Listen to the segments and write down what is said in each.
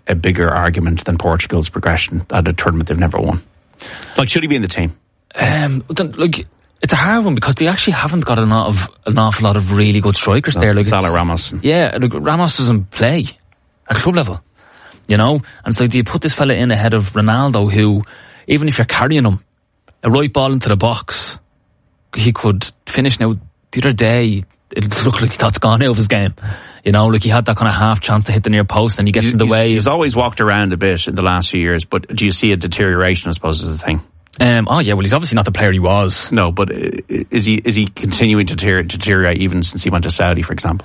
a bigger argument than Portugal's progression at a tournament they've never won? Like, should he be in the team? Like, it's a hard one because they actually haven't got an awful lot of really good strikers there. Like, Salah, Ramos. Yeah, like, Ramos doesn't play at club level, you know? And it's like, do you put this fella in ahead of Ronaldo, who, even if you're carrying him, a right ball into the box, he could finish. Now, the other day, it looked like that's gone out of his game. You know, like he had that kind of half chance to hit the near post and he gets in the way. He's always walked around a bit in the last few years, but do you see a deterioration, I suppose, is the thing? Oh yeah, well he's obviously not the player he was. No, but is he continuing to deteriorate even since he went to Saudi, for example?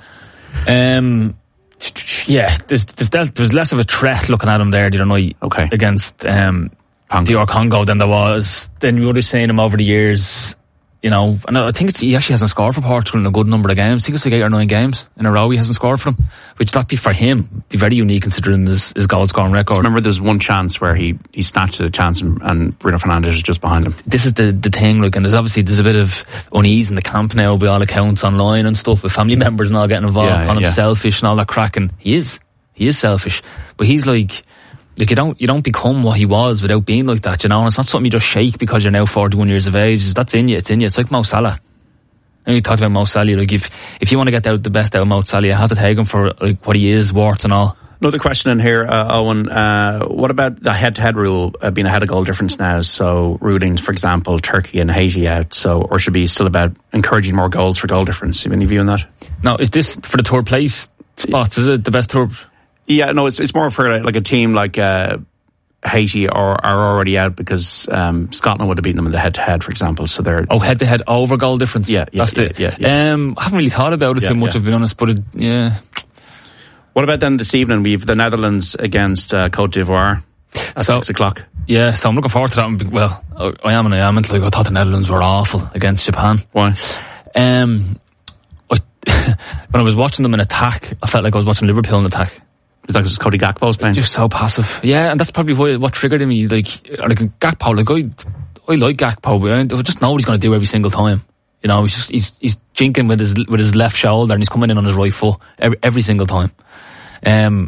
Yeah, there's less of a threat looking at him there the other night against DR Congo than there was. Then you would have seen him over the years, you know, and I think he actually hasn't scored for Portugal in a good number of games. I think it's like 8 or 9 games in a row he hasn't scored for them, which that'd be for him, be very unique considering his goal scoring record. Remember there's one chance where he snatched a chance and Bruno Fernandes is just behind him. This is the thing, like, and there's a bit of unease in the camp now by all accounts online and stuff, with family members and all getting involved, calling him selfish and all that crack, and he is selfish, but he's like you don't become what he was without being like that, you know. And it's not something you just shake because you're now 41 years of age. That's in you. It's in you. It's like Mo Salah. And you talked about Mo Salah. Like if you want to get the best out of Mo Salah, you have to take him for like what he is, warts and all. Another question in here, Owen. What about the head-to-head rule being ahead of goal difference now? So ruling, for example, Turkey and Haiti out. So, or should be still about encouraging more goals for goal difference? Do you have any view on that? No, is this for the third place spots? Is it the best third? Yeah, no, it's more for like a team like Haiti are already out because Scotland would have beaten them in the head-to-head, for example. So they're head-to-head over goal difference. Yeah. I haven't really thought about it too much, to be honest. But what about then this evening? We've the Netherlands against Cote d'Ivoire at 6 o'clock. Yeah, so I'm looking forward to that. Well, I am and I am. Like, I thought the Netherlands were awful against Japan. Why? When I was watching them in attack, I felt like I was watching Liverpool in attack. Is that because Cody Gakpo's playing? Just so passive. Yeah, and that's probably what triggered me. Like Gakpo, I like Gakpo, but I just know what he's going to do every single time. You know, he's jinking with his left shoulder and he's coming in on his right foot every single time. And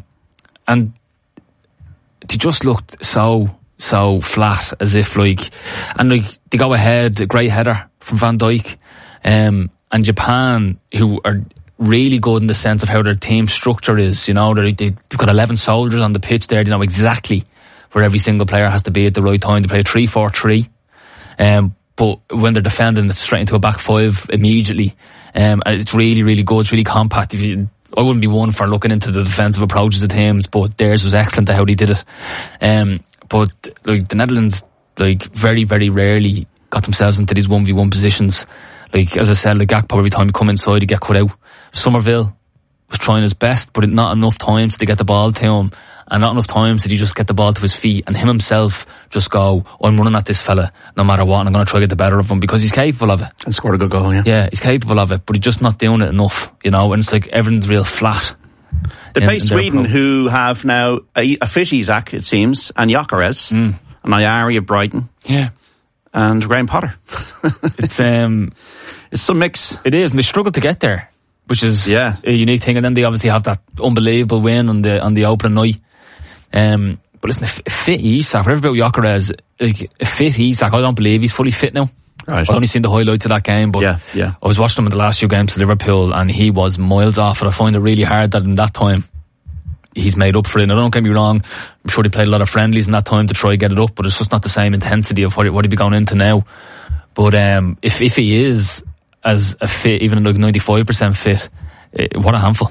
they just looked so flat, as if they go ahead, a great header from Van Dijk, and Japan, who are really good in the sense of how their team structure is, you know, they've got 11 soldiers on the pitch there, they know exactly where every single player has to be at the right time. They play a 3-4-3, but when they're defending, it's straight into a back five immediately. It's really, really good, it's really compact. I wouldn't be one for looking into the defensive approaches of teams, but theirs was excellent at how they did it. But like the Netherlands, like very, very rarely got themselves into these 1v1 positions. Like, as I said, like Gakpo, every time you come inside, you get cut out. Somerville was trying his best, but not enough times to get the ball to him, and not enough times did he just get the ball to his feet, and him himself just go, I'm running at this fella no matter what, and I'm going to try to get the better of him, because he's capable of it. And scored a good goal, Yeah, he's capable of it, but he's just not doing it enough, you know, and it's like everything's real flat. They play Sweden, who have now a fit Isak, it seems, and Gyökeres, and Ayari of Brighton. Yeah. And Graham Potter. It's some mix. It is, and they struggle to get there, which is a unique thing. And then they obviously have that unbelievable win on the opening night. But listen, a fit Isak, whatever about Gyökeres, like a fit Isak, I don't believe he's fully fit now. Right. I've only seen the highlights of that game, but I was watching him in the last few games to Liverpool, and he was miles off it. I find it really hard that in that time he's made up for it. Now, don't get me wrong, I'm sure he played a lot of friendlies in that time to try and get it up, but it's just not the same intensity of what he'd be going into now. But if he is as a fit, even like 95% fit, what a handful.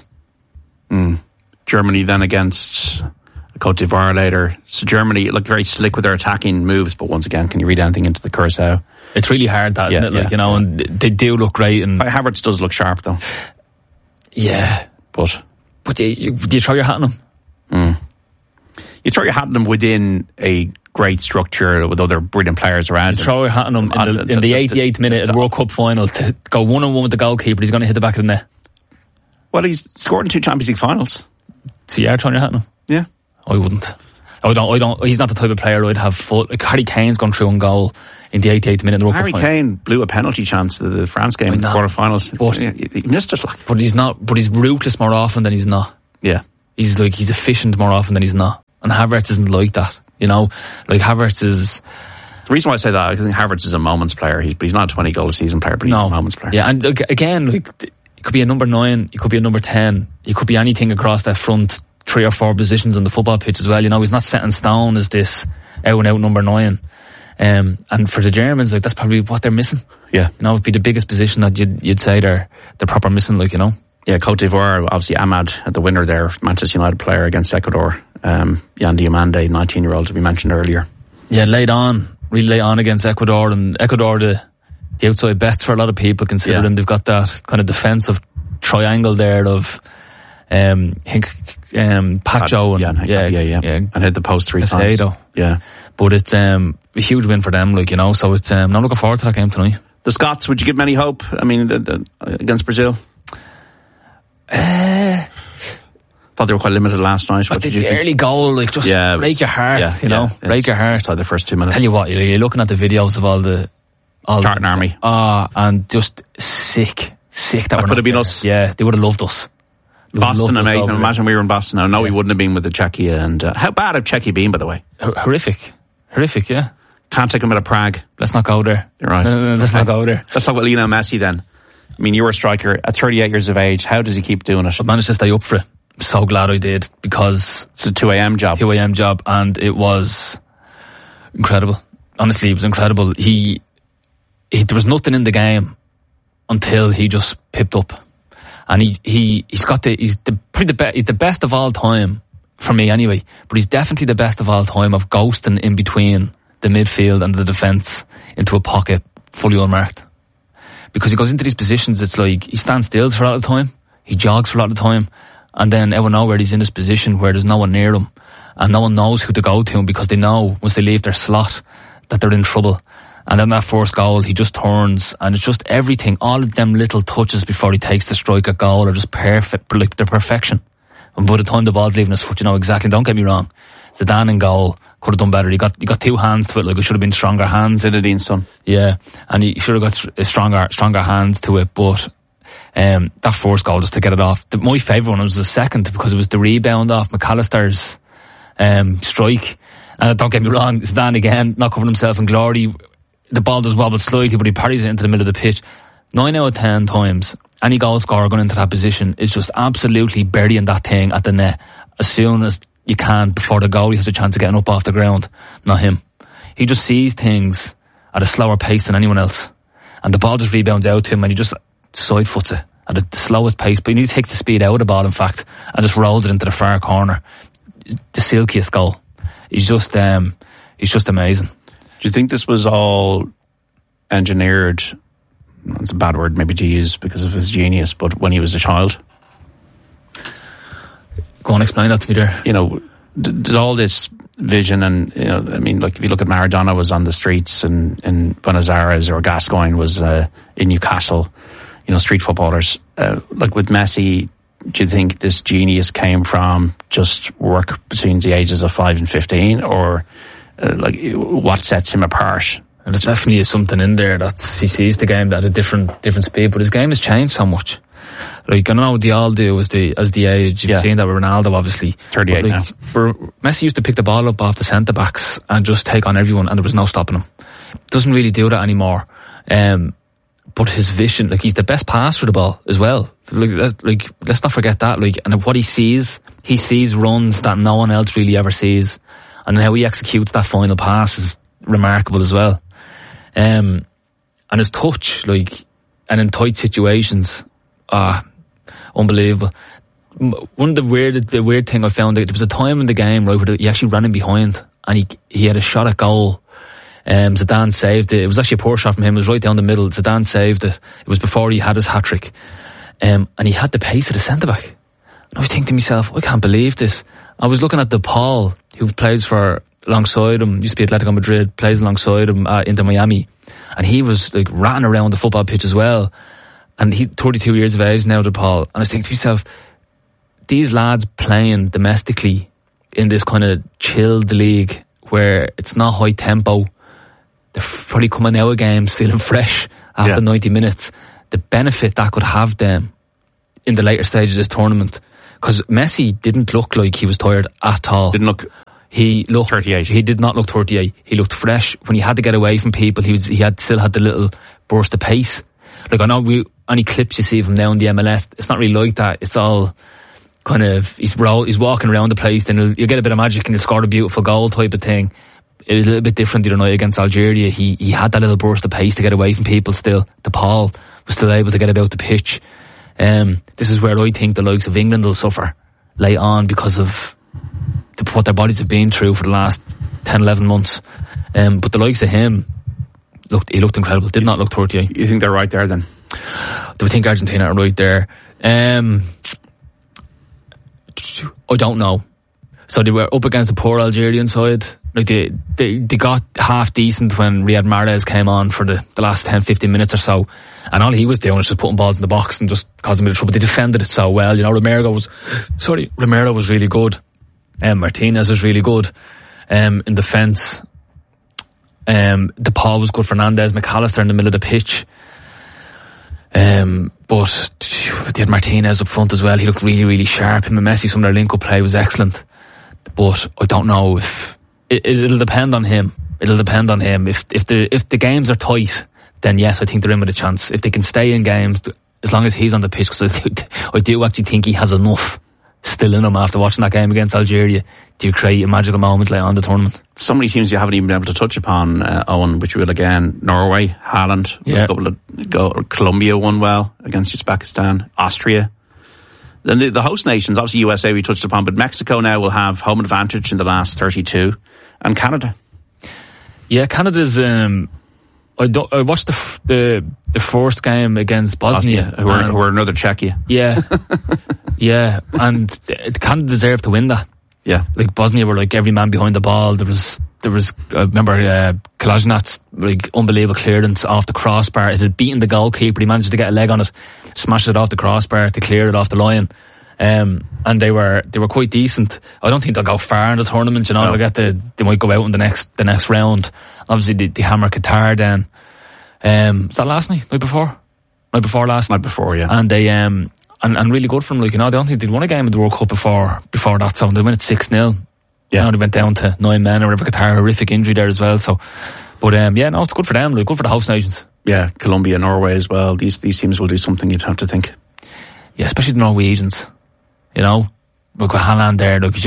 Germany then against Cote d'Ivoire later. So Germany look very slick with their attacking moves, but once again, can you read anything into the Curaçao? It's really hard, that, isn't it? Like, you know, and they do look great. And Havertz does look sharp, though. Yeah. But do you throw your hat on him? You throw your hat on him within a great structure with other brilliant players around. You throw your hat on him in the 88th minute of the World Cup final to go 1-on-1 with the goalkeeper. He's going to hit the back of the net. Well, he's scored in 2 Champions League finals. So you're throwing your hat on him? Yeah. I wouldn't. I don't. He's not the type of player I'd have full. Like Harry Kane's gone through on goal in the 88th minute of the World Cup final. Harry Kane blew a penalty chance to the France game in the quarterfinals. But he missed it, like. But he's ruthless more often than he's not. Yeah. He's efficient more often than he's not. And Havertz isn't like that, you know. Like Havertz is... The reason why I say that, I think Havertz is a moments player. He's not a 20 goal a season player, but he's a moments player. Yeah, and again, like, he could be a number 9, he could be a number 10, he could be anything across that front 3 or 4 positions on the football pitch as well. You know, he's not set in stone as this out and out number 9. And for the Germans, like, that's probably what they're missing. Yeah. You know, it'd be the biggest position that you'd say they're proper missing, like, you know. Yeah, Cote d'Ivoire, obviously Ahmad, the winner there, Manchester United player against Ecuador. Jan Diomande, 19-year-old, to be mentioned earlier. Yeah, really laid on against Ecuador, and Ecuador, the outside bets for a lot of people consider them. They've got that kind of defensive triangle there of Pacho and hit the post 3 times. Yeah. But it's a huge win for them, like, you know, so it's I'm looking forward to that game tonight. The Scots, would you give them any hope? I mean, against Brazil? Thought they were quite limited last night. But the early goal, like, just break your heart, you know, break your heart. Inside the first 2 minutes. Tell you what, you're looking at the videos of all the Tartan Army. And just sick that could have been us. Yeah, they would have loved us. Boston, amazing. Imagine we were in Boston now. No, we wouldn't have been with the Czechia. And how bad have Czechia been, by the way? Horrific, yeah. Can't take them out of Prague. Let's not go there. You're right. Let's not go there. Let's talk about Lionel Messi then. I mean, you were a striker at 38 years of age. How does he keep doing it? I managed to stay up for it. I'm so glad I did, because it's a 2 a.m. job. 2 a.m. job, and it was incredible. Honestly, it was incredible. He there was nothing in the game until he just pipped up, and he's the best of all time for me anyway. But he's definitely the best of all time of ghosting in between the midfield and the defence into a pocket fully unmarked. Because he goes into these positions, it's like he stands still for a lot of the time, he jogs for a lot of the time, and then out of nowhere he's in this position where there's no one near him, and no one knows who to go to him, because they know once they leave their slot that they're in trouble. And then that first goal, he just turns, and it's just everything, all of them little touches before he takes the strike at goal are just perfect, like they're perfection. And by the time the ball's leaving his foot, you know exactly, don't get me wrong, Zidane in goal could have done better. He got 2 hands to it, like it should have been stronger hands. Zinedine son. Yeah, and he should have got stronger hands to it, but that first goal, just to get it off. My favourite one was the second, because it was the rebound off McAllister's strike. And don't get me wrong, Zidane again, not covering himself in glory. The ball does wobble slightly, but he parries it into the middle of the pitch. 9 out of 10 times, any goal scorer going into that position is just absolutely burying that thing at the net as soon as you can, before the goalie has a chance of getting up off the ground. Not him. He just sees things at a slower pace than anyone else, and the ball just rebounds out to him, and he just side foots it at the slowest pace, but he needs to take the speed out of the ball, in fact, and just rolls it into the far corner. The silkiest goal. He's just amazing. Do you think this was all engineered? It's a bad word maybe to use because of his genius, but when he was a child? Go on, explain that to me there. You know, did all this vision, and, you know, I mean, like, if you look at Maradona was on the streets in Buenos Aires, or Gascoigne was in Newcastle, you know, street footballers. Like with Messi, do you think this genius came from just work between the ages of 5 and 15, or like what sets him apart? And there's definitely something in there that he sees the game at a different speed, but his game has changed so much. Like, I know what they all do as the age. You've seen that with Ronaldo, obviously. 38 now. Messi used to pick the ball up off the centre backs and just take on everyone, and there was no stopping him. Doesn't really do that anymore. But his vision, like, he's the best passer of the ball as well. Like, let's not forget that. Like, and what he sees runs that no one else really ever sees, and how he executes that final pass is remarkable as well. And his touch, like, and in tight situations, unbelievable. One of the weird thing I found, there was a time in the game, right, where he actually ran in behind, and he had a shot at goal. Zidane saved it. It was actually a poor shot from him. It was right down the middle. Zidane saved it. It was before he had his hat-trick. And he had the pace of the centre-back. And I was thinking to myself, I can't believe this. I was looking at De Paul, who plays alongside him, used to be Atletico Madrid, plays alongside him into Miami. And he was like ratting around the football pitch as well. And he's 32 years of age now, De Paul. And I was thinking to myself, these lads playing domestically in this kind of chilled league where it's not high tempo, they're probably coming out of games feeling fresh after 90 minutes. The benefit that could have them in the later stages of this tournament. Because Messi didn't look like he was tired at all. Didn't look he looked 38. He did not look 38. He looked fresh. When he had to get away from people, he still had the little burst of pace. Like, I know any clips you see of him now in the MLS, it's not really like that. It's all kind of, he's walking around the place, then you'll get a bit of magic and he'll score a beautiful goal type of thing. It was a little bit different the other night against Algeria. He had that little burst of pace to get away from people still. DePaul was still able to get about the pitch. This is where I think the likes of England will suffer late on because of what their bodies have been through for the last 10, 11 months. But the likes of him, he looked incredible. Did not look 38. You think they're right there then? Do I think Argentina are right there? I don't know. So they were up against the poor Algerian side. Like they got half decent when Riyad Mahrez came on for the last 10-15 minutes or so, and all he was doing was just putting balls in the box and just causing a bit of trouble. They defended it so well. You know, Romero was really good. Martinez was really good in defence. DePaul was good. Fernandez, McAllister in the middle of the pitch. But they had Martinez up front as well. He looked really, really sharp. Him and Messi, some of their link-up play was excellent. But I don't know if it'll depend on him. It'll depend on him. If the games are tight, then yes, I think they're in with a chance. If they can stay in games, as long as he's on the pitch, because I do actually think he has enough still in him after watching that game against Algeria to create a magical moment later on the tournament. So many teams you haven't even been able to touch upon, Owen, which we will again. Norway, Haaland, a couple of Colombia won well against Uzbekistan, Austria. Then the host nations, obviously USA we touched upon, but Mexico now will have home advantage in the last 32, and Canada. Yeah, Canada's. I watched the first game against Bosnia, who are another Czechia. Yeah, yeah, and Canada deserved to win that. Yeah, like Bosnia were like every man behind the ball. There was. I remember Kolasinac, like unbelievable clearance off the crossbar. It had beaten the goalkeeper. He managed to get a leg on it, smashed it off the crossbar to clear it off the line. And they were quite decent. I don't think they'll go far in the tournament. You know, no. They might go out in the next round. Obviously, they hammer Qatar then. Was that last night? Night before last. Night before, yeah. And they and really good for them. Like, you know, I don't think they'd won a game in the World Cup before that. So they win it 6-0. Yeah, you know, they went down to 9 men or whatever. Qatar, horrific injury there as well. So, but it's good for them. Like, good for the host nations. Yeah, Colombia, Norway as well. These teams will do something. You'd have to think. Yeah, especially the Norwegians. You know, look at Haaland there. Like,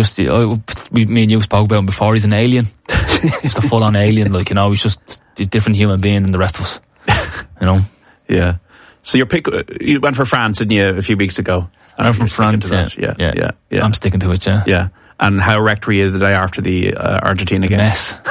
me and you spoke about him before. He's an alien. He's a full-on alien. Like, you know, he's just a different human being than the rest of us. You know. Yeah. So you went for France, didn't you, a few weeks ago? I went from France. Yeah. I'm sticking to it. Yeah. Yeah. And how wrecked were you the day after the Argentina game?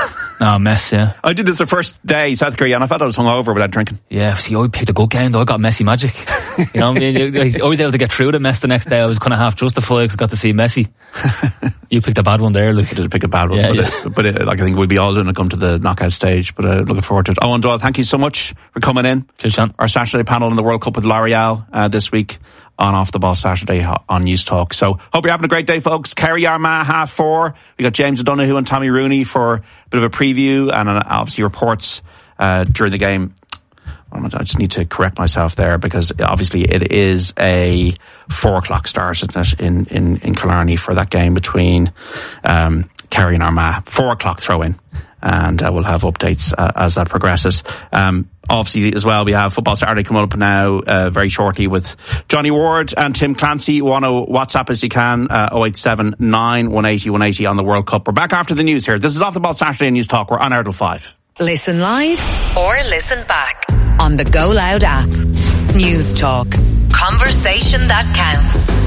Mess, yeah. I did this the first day, South Korea, and I felt I was hungover without drinking. Yeah, see, I picked a good game, though. I got Messi magic. You know what I mean? I was able to get through the mess the next day. I was kind of half justified because I got to see Messi. You picked a bad one there, Luke. I did pick a bad one, but I think we'll be all going to come to the knockout stage, but looking forward to it. Owen Doyle, thank you so much for coming in. Cheers, Sean. Our Saturday panel in the World Cup with L'Oreal this week on Off the Ball Saturday on News Talk. So hope you're having a great day, folks. Kerry Armagh, 4:30. We got James O'Donoghue and Tommy Rooney for a bit of a preview and obviously reports during the game. I just need to correct myself there because obviously it is a 4:00 start, isn't it, in Killarney for that game between Kerry and Armagh. 4:00 throw in. And we'll have updates as that progresses. Obviously, as well, we have Football Saturday coming up now very shortly with Johnny Ward and Tim Clancy. You want to WhatsApp as you can, 0879 180 180 on the World Cup. We're back after the news here. This is Off the Ball Saturday News Talk. We're on air till 5. Listen live or listen back on the Go Loud app. News Talk. Conversation that counts.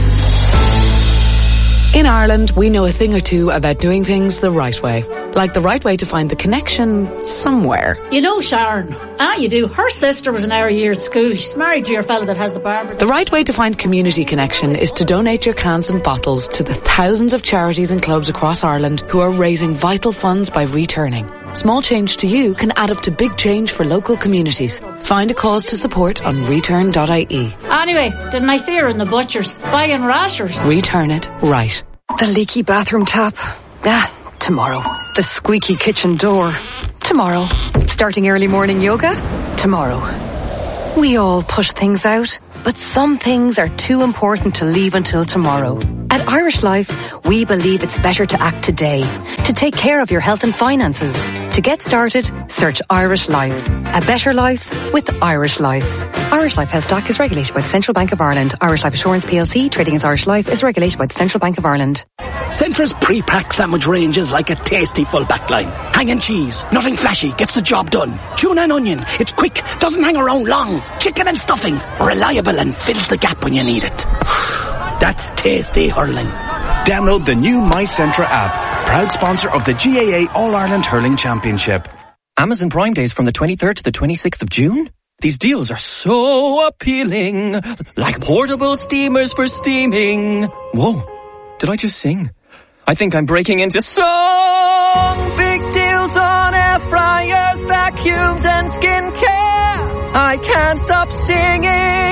In Ireland, we know a thing or two about doing things the right way. Like the right way to find the connection somewhere. You know Sharon. You do. Her sister was an hour a year at school. She's married to your fella that has the barber. The right way to find community connection is to donate your cans and bottles to the thousands of charities and clubs across Ireland who are raising vital funds by returning. Small change to you can add up to big change for local communities. Find a cause to support on return.ie. Anyway, didn't I see her in the butcher's buying rashers? Return it right. The leaky bathroom tap. Tomorrow. The squeaky kitchen door. Tomorrow. Starting early morning yoga. Tomorrow. We all push things out, but some things are too important to leave until tomorrow. At At Irish Life, we believe it's better to act today, to take care of your health and finances. To get started, search Irish Life. A better life with Irish Life. Irish Life Health DAC is regulated by the Central Bank of Ireland. Irish Life Assurance PLC, trading as Irish Life, is regulated by the Central Bank of Ireland. Centra's pre-packed sandwich range is like a tasty full back line. Hanging cheese, nothing flashy, gets the job done. Tuna and onion, it's quick, doesn't hang around long. Chicken and stuffing, reliable and fills the gap when you need it. That's tasty hurling. Download the new MyCentra app, proud sponsor of the GAA All-Ireland Hurling Championship. Amazon Prime Days from the 23rd to the 26th of June? These deals are so appealing, like portable steamers for steaming. Whoa, did I just sing? I think I'm breaking into song. Big deals on air fryers, vacuums and skincare. I can't stop singing.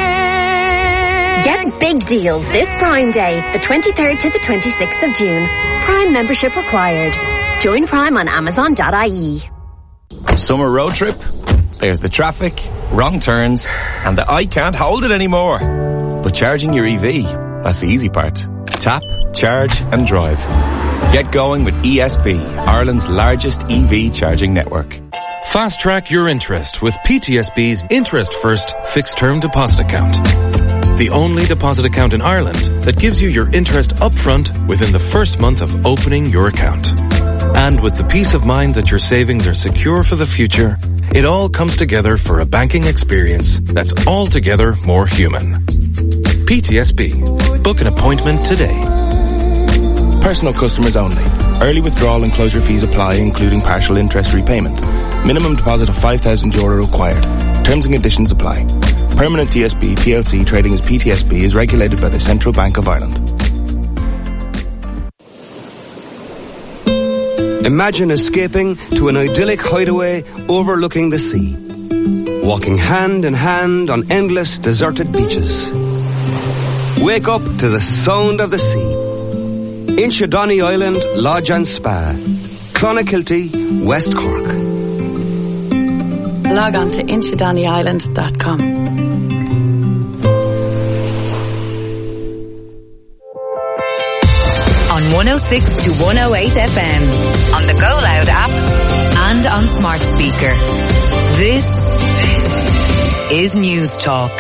Get big deals this Prime Day, the 23rd to the 26th of June. Prime membership required. Join Prime on Amazon.ie. Summer road trip? There's the traffic, wrong turns, and the I can't hold it anymore. But charging your EV, that's the easy part. Tap, charge and drive. Get going with ESP, Ireland's largest EV charging network. Fast track your interest with PTSB's Interest First Fixed Term Deposit Account. The only deposit account in Ireland that gives you your interest upfront within the first month of opening your account. And with the peace of mind that your savings are secure for the future, it all comes together for a banking experience that's altogether more human. PTSB. Book an appointment today. Personal customers only. Early withdrawal and closure fees apply, including partial interest repayment. Minimum deposit of €5,000 required. Terms and conditions apply. Permanent TSB PLC trading as PTSB is regulated by the Central Bank of Ireland. Imagine escaping to an idyllic hideaway overlooking the sea. Walking hand in hand on endless deserted beaches. Wake up to the sound of the sea. Inchydoney Island Lodge and Spa. Clonakilty, West Cork. Log on to inchydoneyisland.com. On 106 to 108 FM, on the Go Loud app, and on smart speaker. This is News Talk.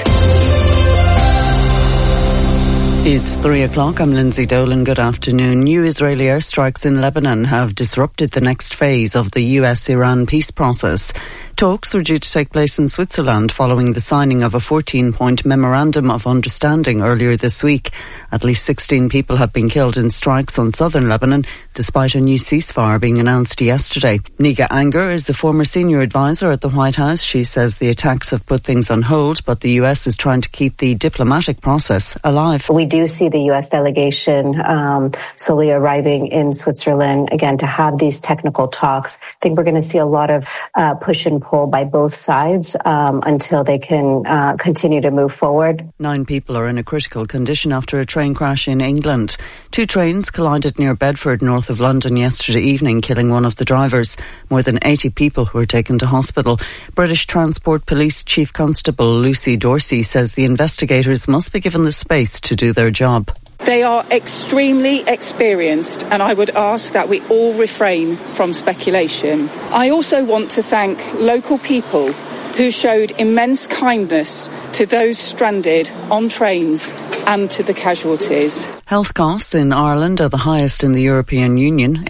It's 3 o'clock. I'm Lindsay Dolan. Good afternoon. New Israeli airstrikes in Lebanon have disrupted the next phase of the US-Iran peace process. Talks were due to take place in Switzerland following the signing of a 14-point memorandum of understanding earlier this week. At least 16 people have been killed in strikes on southern Lebanon, despite a new ceasefire being announced yesterday. Niga Anger is the former senior advisor at the White House. She says the attacks have put things on hold, but the US is trying to keep the diplomatic process alive. We do see the US delegation slowly arriving in Switzerland, again, to have these technical talks. I think we're going to see a lot of push and pull by both sides until they can continue to move forward. 9 people are in a critical condition after a train crash in England. 2 trains collided near Bedford, north of London, yesterday evening, killing one of the drivers. More than 80 people were taken to hospital. British Transport Police Chief Constable Lucy Dorsey says the investigators must be given the space to do their job. They are extremely experienced, and I would ask that we all refrain from speculation. I also want to thank local people who showed immense kindness to those stranded on trains and to the casualties. Health costs in Ireland are the highest in the European Union,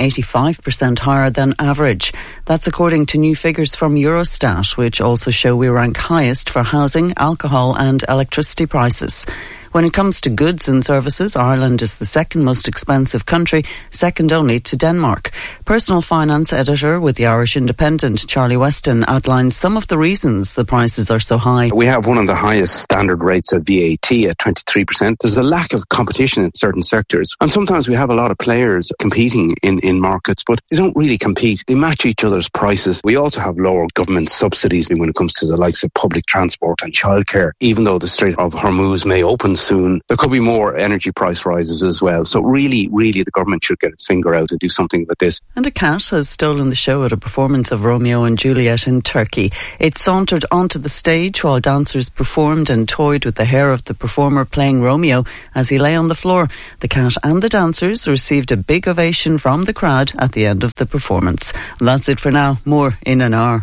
85% higher than average. That's according to new figures from Eurostat, which also show we rank highest for housing, alcohol and electricity prices. When it comes to goods and services, Ireland is the second most expensive country, second only to Denmark. Personal finance editor with the Irish Independent, Charlie Weston, outlines some of the reasons the prices are so high. We have one of the highest standard rates of VAT at 23%. There's a lack of competition in certain sectors. And sometimes we have a lot of players competing in markets, but they don't really compete. They match each other's prices. We also have lower government subsidies when it comes to the likes of public transport and childcare. Even though the Strait of Hormuz may open elections soon. There could be more energy price rises as well. So really, the government should get its finger out and do something with this. And a cat has stolen the show at a performance of Romeo and Juliet in Turkey. It sauntered onto the stage while dancers performed and toyed with the hair of the performer playing Romeo as he lay on the floor. The cat and the dancers received a big ovation from the crowd at the end of the performance. And that's it for now. More in an hour.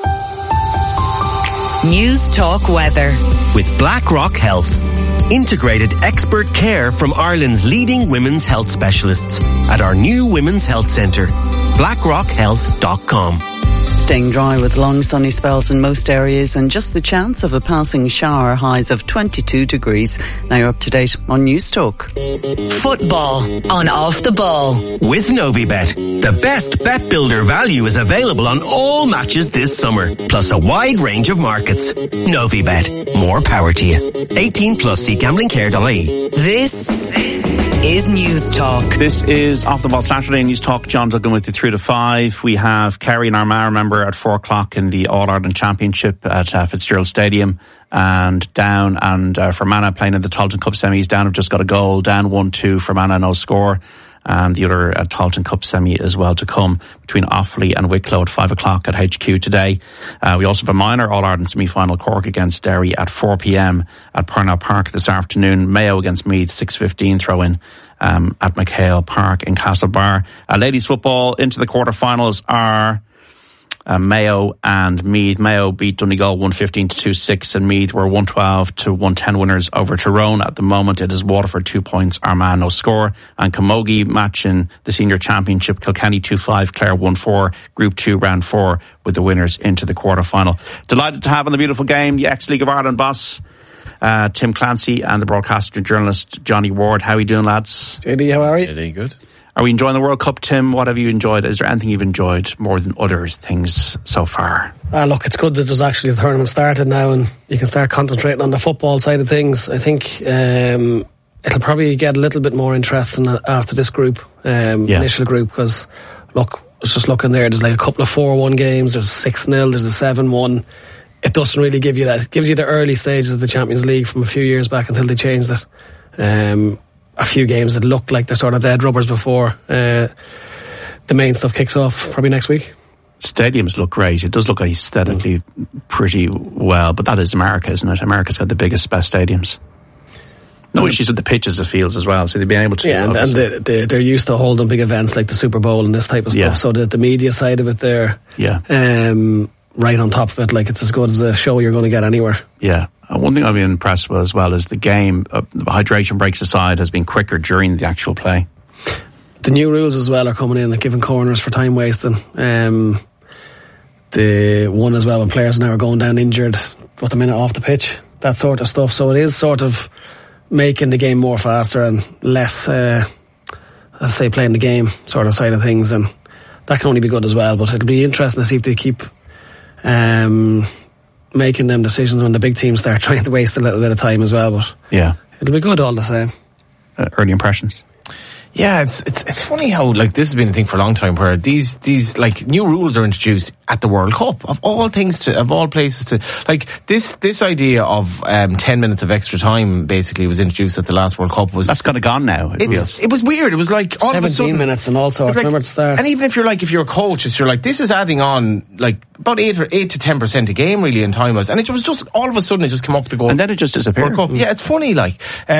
News Talk Weather. With BlackRock Health. Integrated expert care from Ireland's leading women's health specialists at our new Women's Health Centre. BlackRockHealth.com. Staying dry with long sunny spells in most areas and just the chance of a passing shower, highs of 22 degrees. Now you're up to date on News Talk. Football on Off the Ball. With Novibet, the best bet builder value is available on all matches this summer, plus a wide range of markets. Novibet, more power to you. 18 plus, see gamblingcare.ie. This is News Talk. This is Off the Ball Saturday News Talk. John Duggan with you 3 to 5. We have Kerry and Armagh, remember, at 4 o'clock in the All-Ireland Championship at Fitzgerald Stadium, and Down and Fermanagh playing in the Tailteann Cup semis. Down have just got a goal. Down 1-2, Fermanagh no score. And the other Tailteann Cup semi as well to come between Offaly and Wicklow at 5 o'clock at HQ today. We also have a minor All-Ireland semi-final, Cork against Derry at 4 p.m. at Purnell Park this afternoon. Mayo against Meath, 6:15 throw-in at McHale Park in Castlebar. Ladies football into the quarter-finals are Mayo and Meath. Mayo beat Donegal 115-2-6, and Meath were 112-110 winners over Tyrone. At the moment, it is Waterford 2 points, Armagh no score, and Camogie match in the Senior Championship, Kilkenny 2-5, Clare 1-4, Group 2 round 4 with the winners into the quarter-final. Delighted to have on the beautiful game the ex-League of Ireland boss, Tim Clancy, and the broadcaster and journalist Johnny Ward. How are you doing, lads? JD, how are you? JD, good. Are we enjoying the World Cup, Tim? What have you enjoyed? Is there anything you've enjoyed more than other things so far? Look, it's good that there's actually a tournament started now and you can start concentrating on the football side of things. I think it'll probably get a little bit more interesting after this group, initial group, because, look, I was just looking there, there's like a couple of 4-1 games, there's a 6-0, there's a 7-1. It doesn't really give you that. It gives you the early stages of the Champions League from a few years back until they changed it. A few games that look like they're sort of dead rubbers before the main stuff kicks off probably next week. Stadiums look great. It does look aesthetically pretty well, but that is America, isn't it? America's got the biggest, best stadiums. No issues with the pitches of fields as well, so they've been able to. Yeah, and they're used to holding big events like the Super Bowl and this type of stuff, so the media side of it there, right on top of it, like it's as good as a show you're going to get anywhere. Yeah. One thing I've been impressed with as well is the game, the hydration breaks aside, has been quicker during the actual play. The new rules as well are coming in, like giving corners for time wasting. The one as well when players now are going down injured, put them in off the pitch, that sort of stuff. So it is sort of making the game more faster and less, playing the game sort of side of things, and that can only be good as well. But it'll be interesting to see if they keep making them decisions when the big teams start trying to waste a little bit of time as well. But yeah, it'll be good all the same. Early impressions? Yeah, it's funny how, like, this has been a thing for a long time where these like new rules are introduced at the World Cup, of all places to, like, this idea of 10 minutes of extra time basically was introduced at the last World Cup. That's kind of gone now. It was weird. It was like all 17 of a sudden, minutes and all sorts. Remember at the start. And even if you're a coach, you're like, this is adding on like about 8 to 10% a game really in time was, and it was just all of a sudden it just came up to go, and then it just disappeared. Yeah, it's funny, like.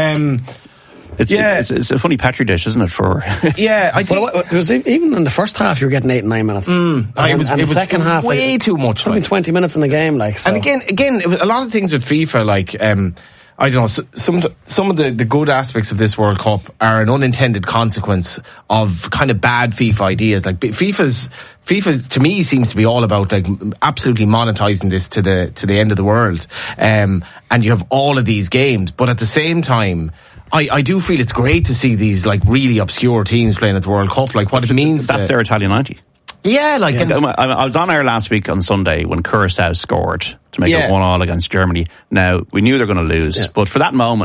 It's a funny petri dish, isn't it? For I think it was even in the first half you were getting 8 and 9 minutes. It was the second half way too much. Like 20 minutes in the game, like. So. And again, it was a lot of things with FIFA, like I don't know. Some of the good aspects of this World Cup are an unintended consequence of kind of bad FIFA ideas. Like FIFA to me seems to be all about like absolutely monetizing this to the end of the world. And you have all of these games, but at the same time, I do feel it's great to see these like really obscure teams playing at the World Cup. Like what it means. That's their Italian 90. Yeah, like I was on air last week on Sunday when Curaçao scored to make it 1-1 against Germany. Now we knew they were going to lose, but for that moment,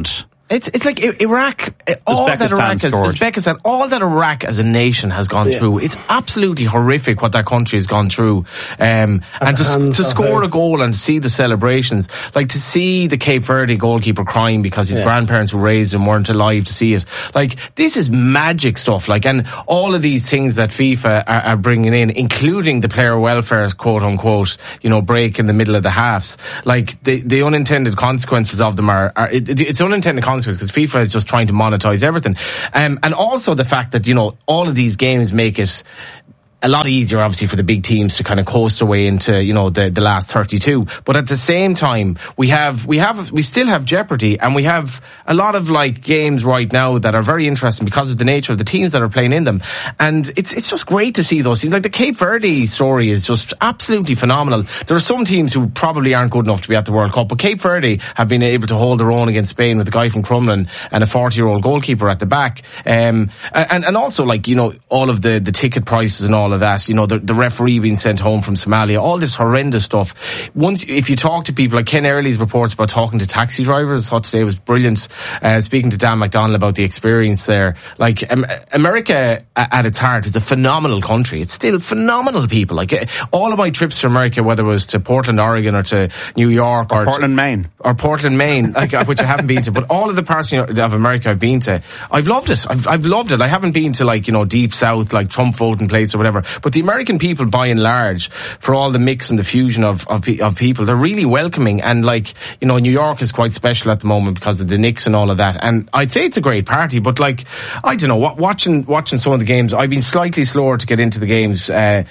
It's like Iraq, all that Iraq is, Uzbekistan, all that Iraq as a nation has gone through. It's absolutely horrific what that country has gone through. And to score a goal and to see the celebrations, like to see the Cape Verde goalkeeper crying because his grandparents who raised him weren't alive to see it. Like, this is magic stuff. Like, and all of these things that FIFA are bringing in, including the player welfare, quote unquote, break in the middle of the halves. Like, the unintended consequences of them it's unintended consequences because FIFA is just trying to monetize everything. And also the fact that, all of these games make it a lot easier, obviously, for the big teams to kind of coast their way into, the last 32. But at the same time, we still have jeopardy, and we have a lot of games right now that are very interesting because of the nature of the teams that are playing in them. And it's just great to see those things. Like the Cape Verde story is just absolutely phenomenal. There are some teams who probably aren't good enough to be at the World Cup, but Cape Verde have been able to hold their own against Spain with a guy from Crumlin and a 40-year-old goalkeeper at the back. And also, all of the ticket prices and all of that, the referee being sent home from Somalia, all this horrendous stuff. If you talk to people, like Ken Early's reports about talking to taxi drivers, I thought today was brilliant, speaking to Dan McDonnell about the experience there. Like, America at its heart is a phenomenal country. It's still phenomenal people. Like, all of my trips to America, whether it was to Portland, Oregon, or to New York, or Portland, Maine, which I haven't been to, but all of the parts of America I've been to, I've loved it. I've loved it. I haven't been to deep south, like Trump voting place or whatever, but the American people, by and large, for all the mix and the fusion of people, they're really welcoming. And New York is quite special at the moment because of the Knicks and all of that. And I'd say it's a great party, but I don't know, watching some of the games, I've been slightly slower to get into the games,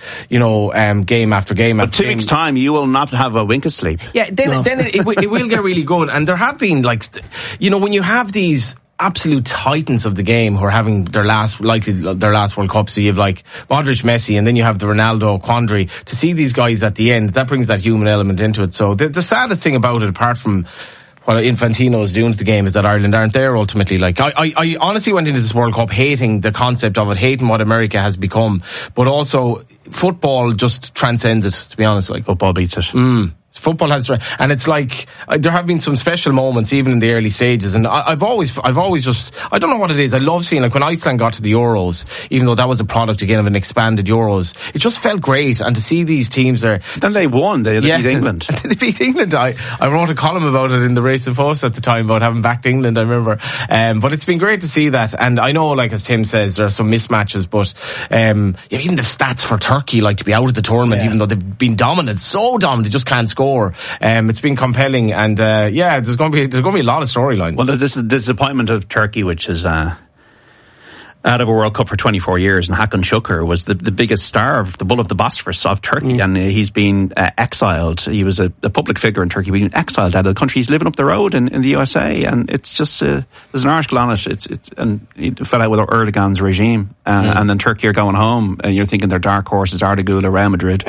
game after game. But 2 weeks' time, you will not have a wink of sleep. Yeah, then it will get really good. And there have been, when you have these absolute titans of the game who are having their last World Cup. So you have Modric, Messi, and then you have the Ronaldo quandary. To see these guys at the end, that brings that human element into it. So the saddest thing about it, apart from what Infantino is doing to the game, is that Ireland aren't there ultimately. I honestly went into this World Cup hating the concept of it, hating what America has become, but also football just transcends it, to be honest. Football beats it. Football has, and it's there have been some special moments even in the early stages, and I've always just, I don't know what it is, I love seeing, when Iceland got to the Euros, even though that was a product again of an expanded Euros, it just felt great, and to see these teams there. Then they won, they beat England. They beat England. I wrote a column about it in the Racing Post at the time about having backed England, I remember. But it's been great to see that, and I know, as Tim says, there are some mismatches, but even the stats for Turkey, to be out of the tournament, even though they've been dominant, so dominant, they just can't score. It's been compelling, and there's going to be a lot of storylines. Well, this is the disappointment of Turkey, which is out of a World Cup for 24 years, and Hakan Şükür was the biggest star of the Bull of the Bosphorus of Turkey, and he's been exiled. He was a public figure in Turkey, being exiled out of the country. He's living up the road in the USA, and it's just there's an article on it. And he fell out with Erdogan's regime, and then Turkey are going home, and you're thinking they're dark horses, Arda, Real Madrid,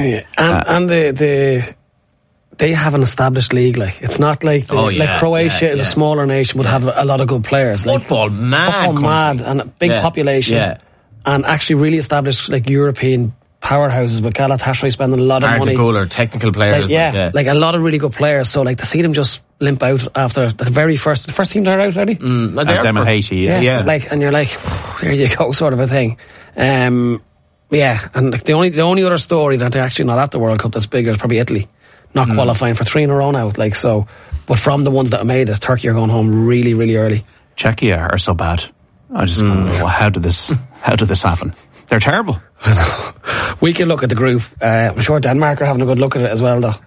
and they have an established league. It's not Croatia is a smaller nation, would have a lot of good players. Football mad and a big population, and actually really established European powerhouses. With Galatasaray spending a lot of money. Cooler, technical players. A lot of really good players. So to see them just limp out after the very first team they're out already. Them in Haiti, and you're there you go, sort of a thing. And the only other story that they're actually not at the World Cup that's bigger is probably Italy. Not qualifying for 3 in a row now, but from the ones that have made it, Turkey are going home really, really early. Czechia are so bad. I just how did this happen? They're terrible. I know. We can look at the group. I'm sure Denmark are having a good look at it as well, though.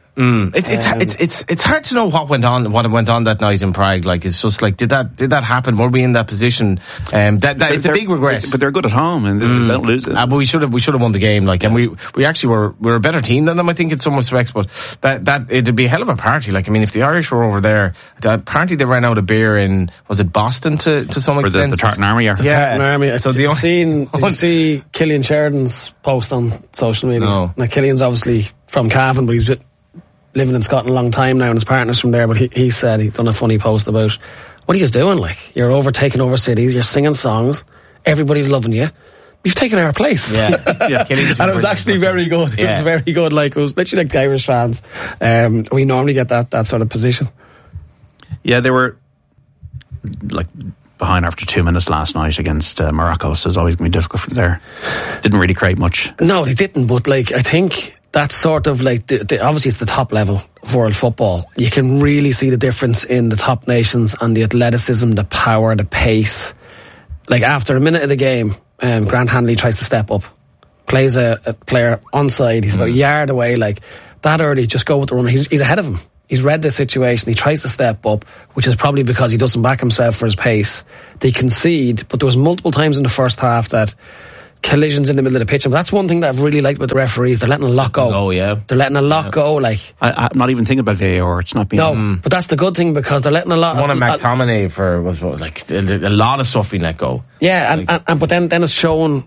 It's hard to know what went on that night in Prague. It's just did that happen? Were we in that position? It's a big regret. But they're good at home and they don't lose it. But we should have won the game. And we actually were a better team than them, I think, in some respects. But that it'd be a hell of a party. If the Irish were over there, apparently they ran out of beer in, was it Boston to some extent? The Tartan Army. Tartan Army. So did you see Killian Sheridan's post on social media? No. Now Killian's obviously from Cavan, but he's living in Scotland a long time now, and his partner's from there. But he said he'd done a funny post about, what are you doing? You're taking over cities, you're singing songs, everybody's loving you. You've taken our place. Yeah. And it was actually very good. It was very good. It was literally the Irish fans. We normally get that sort of position. Yeah, they were like behind after 2 minutes last night against Morocco, so it's always going to be difficult from there. Didn't really create much. No, they didn't, but like, I think that's sort of like, obviously it's the top level of world football. You can really see the difference in the top nations and the athleticism, the power, the pace. Like after a minute of the game, Grant Hanley tries to step up, plays a player onside, he's about a yard away, like that early, just go with the runner. He's ahead of him. He's read the situation. He tries to step up, which is probably because he doesn't back himself for his pace. They concede, but there was multiple times in the first half that collisions in the middle of the pitch. And that's one thing that I've really liked with the referees. They're letting a lot go. Oh, yeah. They're letting a lot go. Like I'm not even thinking about VAR. It's not being... No, but that's the good thing because they're letting a lot... One of McTominay was like a lot of stuff being let go. Yeah, but then it's shown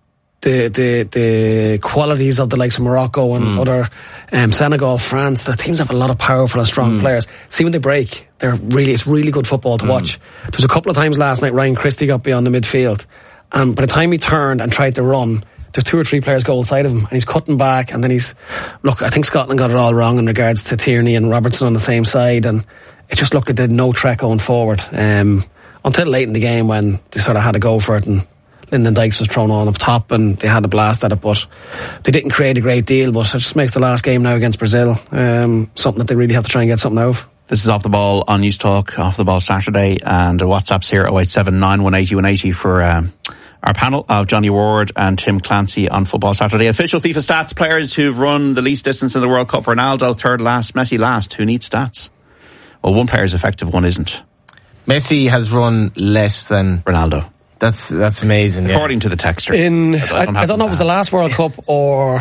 the qualities of the likes of Morocco and other Senegal, France. The teams have a lot of powerful and strong players. See when they break, it's really good football to watch. There was a couple of times last night Ryan Christie got beyond the midfield, and by the time he turned and tried to run, there's 2 or 3 players go outside of him, and he's cutting back, and then I think Scotland got it all wrong in regards to Tierney and Robertson on the same side, and it just looked like they had no threat going forward until late in the game when they sort of had to go for it, and Lyndon Dykes was thrown on up top and they had a blast at it, but they didn't create a great deal. But it just makes the last game now against Brazil something that they really have to try and get something out of. This is Off the Ball on News Talk, Off the Ball Saturday, and WhatsApp's here 087 9180 180 for our panel of Johnny Ward and Tim Clancy on Football Saturday. Official FIFA stats: players who've run the least distance in the World Cup: Ronaldo third last, Messi last. Who needs stats? Well, one player's effective, one isn't. Messi has run less than Ronaldo. That's amazing. According to the texter. I don't know if it was the last World Cup or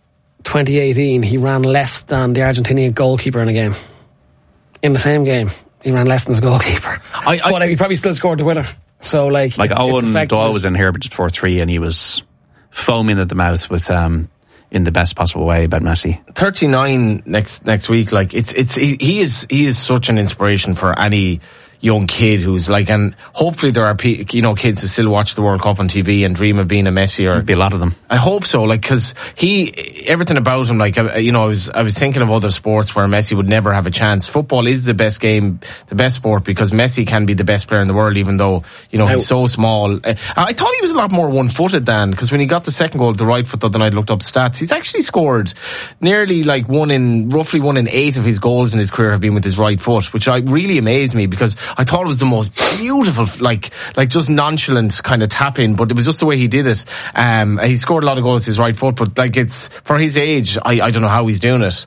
2018, he ran less than the Argentinian goalkeeper in a game. In the same game, he ran less than his goalkeeper. But he probably still scored the winner. So like Owen Doyle was in here just before 3 and he was foaming at the mouth with in the best possible way about Messi. 39 next week. Like he is such an inspiration for any young kid who's like, and hopefully there are kids who still watch the World Cup on TV and dream of being a Messi. Or be a lot of them. I hope so, like, because everything about him, like, I was thinking of other sports where Messi would never have a chance. Football is the best game, the best sport, because Messi can be the best player in the world, even though he's so small. I thought he was a lot more one-footed than, because when he got the second goal, the right foot, the other night I looked up stats, he's actually scored nearly like roughly 1 in 8 of his goals in his career have been with his right foot, which really amazed me, because I thought it was the most beautiful, like just nonchalant kind of tap in, but it was just the way he did it. He scored a lot of goals with his right foot, but like, it's for his age, I don't know how he's doing it.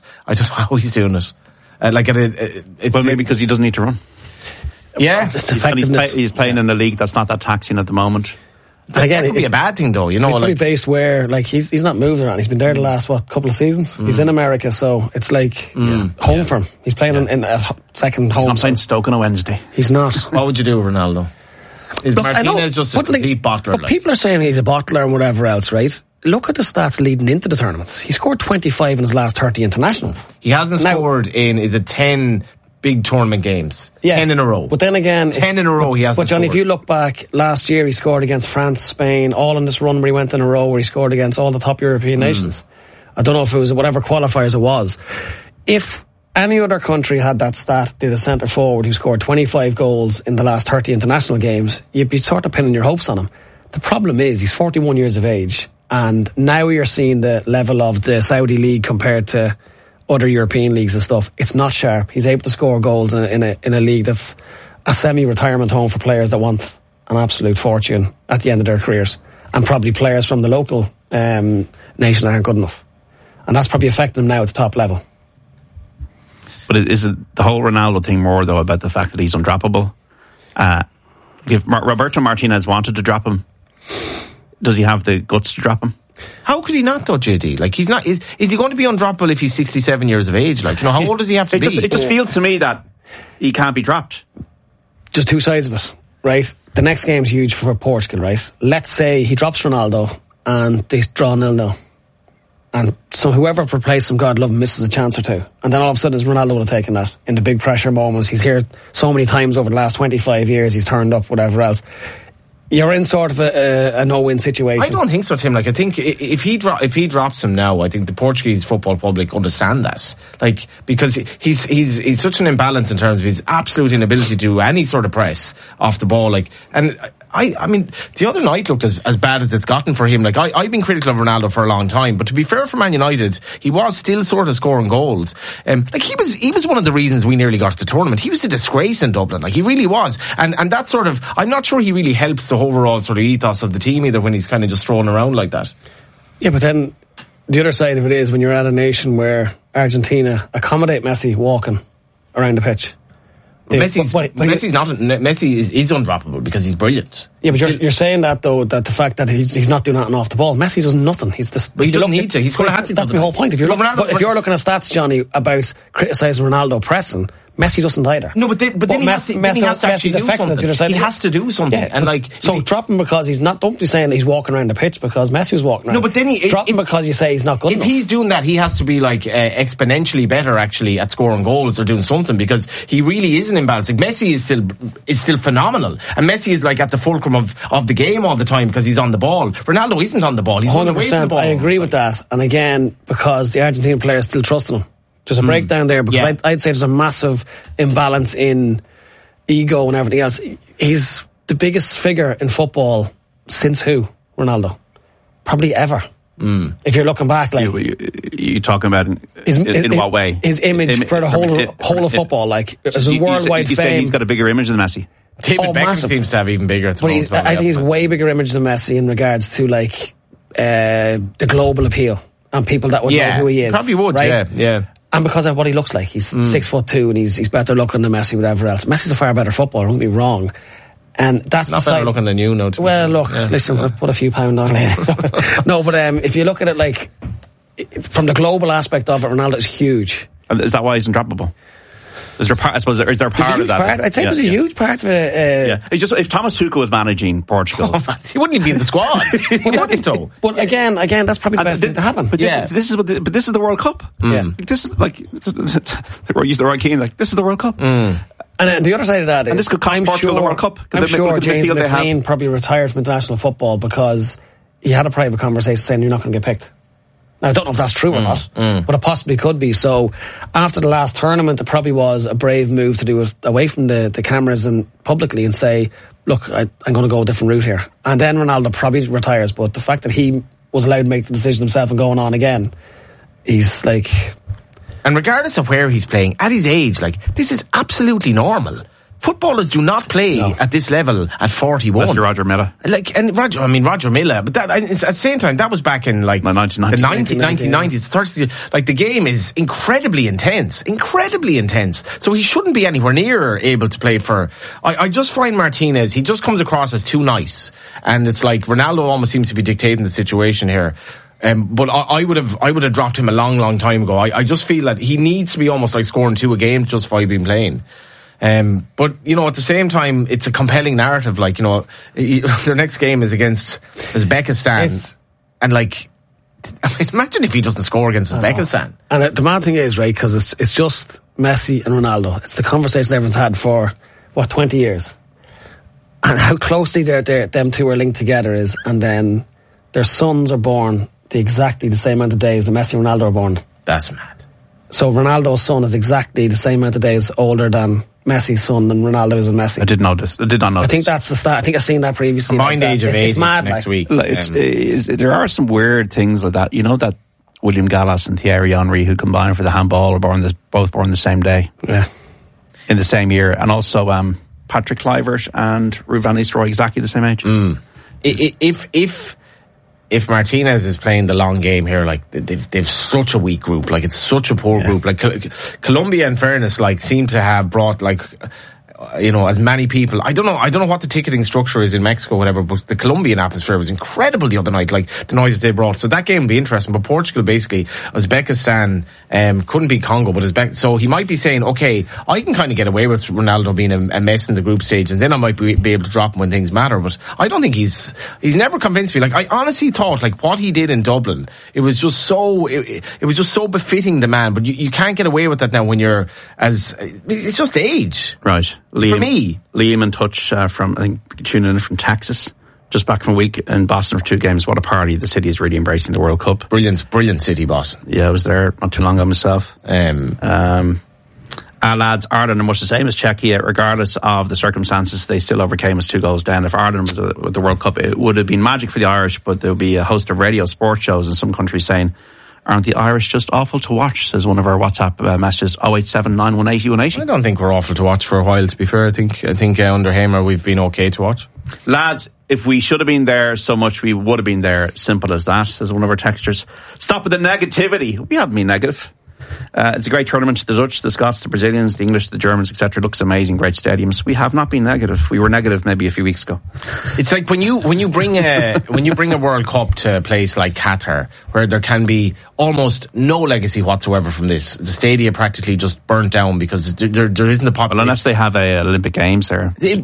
Maybe because he doesn't need to run. Yeah, he's playing in a league that's not that taxing at the moment. That could be a bad thing, though. He's probably based where, like, he's not moved around. He's been there the last couple of seasons. He's in America, so it's like home for him. He's playing in a second home. He's not playing Stoke on a Wednesday. He's not. What would you do with Ronaldo? Is Martinez just a complete bottler? But people are saying he's a bottler and whatever else, right? Look at the stats leading into the tournaments. He scored 25 in his last 30 internationals. He hasn't scored in 10 big tournament games. Yes, 10 in a row. But then again... 10 in a row he hasn't But Johnny, scored. if you look back, last year he scored against France, Spain, all in this run where he went in a row where he scored against all the top European nations. I don't know if it was whatever qualifiers it was. If any other country had that stat, did a centre forward who scored 25 goals in the last 30 international games, you'd be sort of pinning your hopes on him. The problem is he's 41 years of age, and now you're seeing the level of the Saudi league compared to other European leagues and stuff. It's not sharp. He's able to score goals in a league that's a semi-retirement home for players that want an absolute fortune at the end of their careers, and probably players from the local nation aren't good enough, and that's probably affecting him now at the top level. But is it the whole Ronaldo thing more though about the fact that he's undroppable? If Roberto Martinez wanted to drop him, does he have the guts to drop him? How could he not, though, JD? Like, he's not. Is he going to be undroppable if he's 67 years of age? Like, how old does he have to be? It just feels to me that he can't be dropped. Just two sides of it, right? The next game's huge for Portugal, right? Let's say he drops Ronaldo and they draw 0-0. And so whoever replaced him, God love him, misses a chance or two. And then all of a sudden Ronaldo would have taken that in the big pressure moments. He's here so many times over the last 25 years. He's turned up, whatever else. you're in sort of a no-win situation. I don't think so, Tim. Like, I think if he drops him now, I think the Portuguese football public understand that. Like, because he's such an imbalance in terms of his absolute inability to do any sort of press off the ball. Like, and I mean, the other night looked as bad as it's gotten for him. Like, I've been critical of Ronaldo for a long time, but to be fair for Man United, he was still sort of scoring goals. Like, he was one of the reasons we nearly got to the tournament. He was a disgrace in Dublin. Like, he really was. And that sort of, I'm not sure he really helps the overall sort of ethos of the team either when he's kind of just strolling around like that. Yeah, but then the other side of it is when you're at a nation where Argentina accommodate Messi walking around the pitch. Messi is undroppable because he's brilliant. Yeah, but you're saying that though, that the fact that he's not doing nothing off the ball. Messi does nothing. He's just. But he doesn't need to. He's going to have to. That's my whole point. If you're looking at stats, Johnny, about criticising Ronaldo pressing, Messi doesn't either. No, but then he has to actually do something. He has to do something. Yeah, and like, so drop him because he's not. Don't be saying he's walking around the pitch because Messi was walking around. No, but then drop him because you say he's not good enough. If he's doing that, he has to be like exponentially better actually at scoring goals or doing something because he really is an imbalance. Like, Messi is still phenomenal, and Messi is like at the fulcrum of the game all the time because he's on the ball. Ronaldo isn't on the ball. He's 100%. I agree with that, and again because the Argentine players still trusting him. There's a breakdown there because I'd say there's a massive imbalance in ego and everything else. He's the biggest figure in football since who? Ronaldo. Probably ever. If you're looking back, like you talking about in what way? His image for the whole of football, like as a worldwide fame. Say he's got a bigger image than Messi. David Beckham seems to have even bigger. I think he's way bigger image than Messi in regards to like the global appeal and people that would know who he is. Probably would, right? Yeah. And because of what he looks like, he's 6'2" and he's better looking than Messi, whatever else. Messi's a far better footballer, don't be wrong. And that's not better looking than you, no. Well, look, listen, I'll put a few pounds on it. No, but if you look at it like from the global aspect of it, Ronaldo is huge. Is that why he's undroppable? Is there part? I suppose is there part of that? I'd say there's a huge part of it. It's just if Thomas Tuchel was managing Portugal, he wouldn't even be in the squad. He wouldn't though. But again, that's probably the best thing to happen. But this is the World Cup. Yeah, this is like use the right key. Like this is the World Cup. And the other side of that is, and this could cost Portugal the World Cup. I'm sure James McLean probably retired from international football because he had a private conversation saying you're not going to get picked. Now, I don't know if that's true or not, but it possibly could be. So, after the last tournament, it probably was a brave move to do it away from the cameras and publicly and say, look, I'm going to go a different route here. And then Ronaldo probably retires, but the fact that he was allowed to make the decision himself and going on again, he's like... And regardless of where he's playing, at his age, like, this is absolutely normal. Footballers do not play at this level at 41. Mr. Roger Milla. Roger Milla. But that, at the same time, that was back in like the 1990s. Like, the game is incredibly intense. So he shouldn't be anywhere near able to play for... I just find Martinez, he just comes across as too nice. And it's like Ronaldo almost seems to be dictating the situation here. But I would have dropped him a long time ago. I just feel that he needs to be almost like scoring 2 a game just for being playing. But, you know, at the same time, it's a compelling narrative. Like, you know, their next game is against Uzbekistan. And, like, I mean, imagine if he doesn't score against Uzbekistan. And the mad thing is, right, because it's just Messi and Ronaldo. It's the conversation everyone's had for, 20 years. And how closely them two are linked together is, and then their sons are born exactly the same amount of days that Messi and Ronaldo are born. That's mad. So Ronaldo's son is exactly the same amount of days older than Messi's son and Ronaldo is with Messi. I did not know. I think that's the stat. I think I've seen that previously. Combined age of 80 mad, next week. There are some weird things like that. You know that William Gallas and Thierry Henry, who combined for the handball, are both born the same day. Yeah. In the same year. And also Patrick Kluivert and Ruud van Nistelrooy, exactly the same age. If Martinez is playing the long game here, like they've such a weak group, like it's such a poor group. Like Colombia, in fairness, like seem to have brought like, you know, as many people. I don't know what the ticketing structure is in Mexico, or whatever, but the Colombian atmosphere was incredible the other night, like the noises they brought. So that game will be interesting. But Portugal, basically, Uzbekistan couldn't beat Congo, but so he might be saying, okay, I can kind of get away with Ronaldo being a mess in the group stage, and then I might be able to drop him when things matter. But I don't think he's never convinced me. Like, I honestly thought, like, what he did in Dublin, it was just so befitting the man. But you can't get away with that now when you're it's just age, right? Liam, for me. Liam in touch from, I think, tuning in from Texas. Just back from a week in Boston for 2 games. What a party. The city is really embracing the World Cup. Brilliant city, Boston. Yeah, I was there not too long ago myself. Lads, Ireland are much the same as Czechia. Regardless of the circumstances, they still overcame us 2 goals down. If Ireland was with the World Cup, it would have been magic for the Irish, but there would be a host of radio sports shows in some countries saying, aren't the Irish just awful to watch, says one of our WhatsApp messages, 0879 180 180. I don't think we're awful to watch for a while, to be fair. I think under Hamer we've been okay to watch. Lads, if we should have been there so much, we would have been there. Simple as that, says one of our texters. Stop with the negativity. We haven't been negative. It's a great tournament. The Dutch, the Scots, the Brazilians, the English, the Germans, etc. Looks amazing. Great stadiums. We have not been negative. We were negative maybe a few weeks ago. It's like when you bring a World Cup to a place like Qatar, where there can be almost no legacy whatsoever from this. The stadia practically just burnt down because there isn't a population. Well, unless they have a Olympic Games there. It